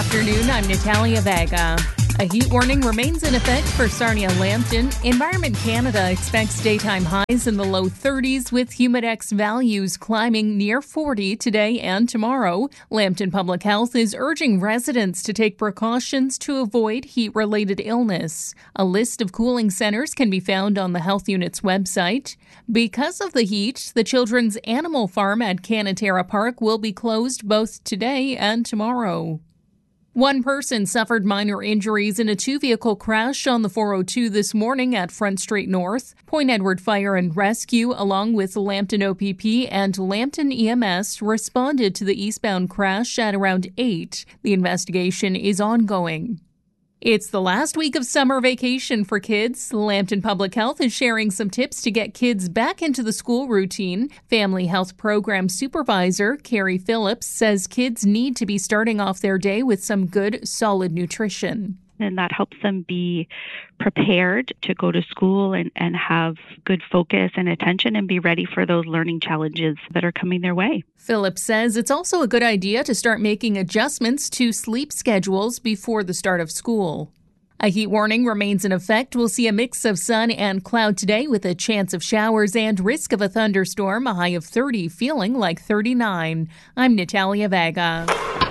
afternoon, I'm Natalia Vega. A heat warning remains in effect for Sarnia-Lambton. Environment Canada expects daytime highs in the low 30s with humidex values climbing near 40 today and tomorrow. Lambton Public Health is urging residents to take precautions to avoid heat-related illness. A list of cooling centers can be found on the health unit's website. Because of the heat, the Children's Animal Farm at Canatera Park will be closed both today and tomorrow. One person suffered minor injuries in a two-vehicle crash on the 402 this morning at Front Street North. Point Edward Fire and Rescue, along with Lambton OPP and Lambton EMS, responded to the eastbound crash at around 8. The investigation is ongoing. It's the last week of summer vacation for kids. Lambton Public Health is sharing some tips to get kids back into the school routine. Family Health Program Supervisor Carrie Phillips says kids need to be starting off their day with some good, solid nutrition. And that helps them be prepared to go to school and have good focus and attention and be ready for those learning challenges that are coming their way. Phillips says it's also a good idea to start making adjustments to sleep schedules before the start of school. A heat warning remains in effect. We'll see a mix of sun and cloud today with a chance of showers and risk of a thunderstorm, a high of 30, feeling like 39. I'm Natalia Vega.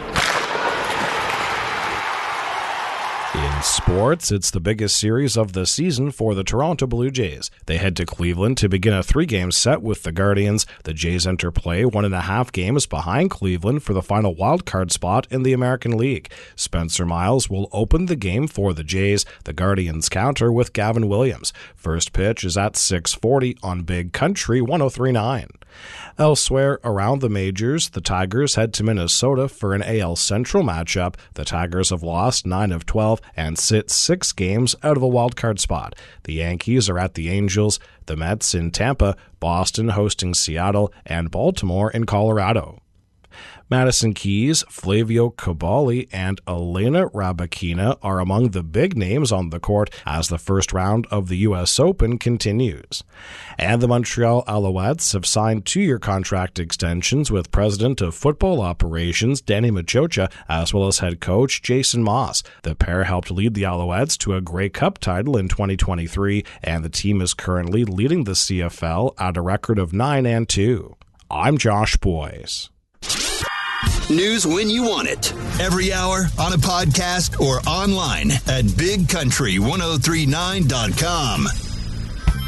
In sports, it's the biggest series of the season for the Toronto Blue Jays. They head to Cleveland to begin a 3-game set with the Guardians. The Jays enter play 1.5 games behind Cleveland for the final wildcard spot in the American League. Spencer Miles will open the game for the Jays. The Guardians counter with Gavin Williams. First pitch is at 6:40 on Big Country 103.9. Elsewhere around the majors, the Tigers head to Minnesota for an AL Central matchup. The Tigers have lost 9 of 12 and sit 6 games out of a wildcard spot. The Yankees are at the Angels, the Mets in Tampa, Boston hosting Seattle, and Baltimore in Colorado. Madison Keys, Flavio Cabali, and Elena Rybakina are among the big names on the court as the first round of the U.S. Open continues. And the Montreal Alouettes have signed 2-year contract extensions with President of Football Operations Danny Machocha as well as head coach Jason Moss. The pair helped lead the Alouettes to a Grey Cup title in 2023, and the team is currently leading the CFL at a record of 9-2. I'm Josh Boyce. News when you want it. Every hour, on a podcast, or online at bigcountry1039.com.